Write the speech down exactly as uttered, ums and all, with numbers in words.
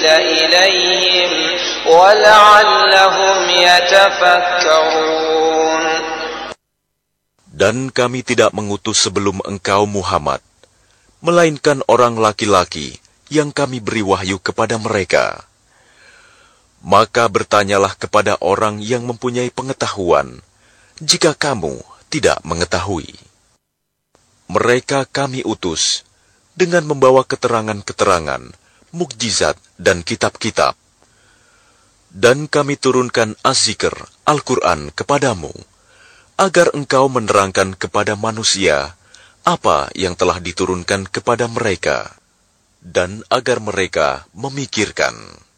إليهم ولعلهم يتفكرون. Dan kami tidak mengutus sebelum engkau Muhammad, melainkan orang laki-laki yang kami beri wahyu kepada mereka. Maka bertanyalah kepada orang yang mempunyai pengetahuan, jika kamu tidak mengetahui. Mereka kami utus dengan membawa keterangan-keterangan, mukjizat dan kitab-kitab. Dan kami turunkan Az-Zikr, Al-Quran kepadamu, agar engkau menerangkan kepada manusia apa yang telah diturunkan kepada mereka, dan agar mereka memikirkan.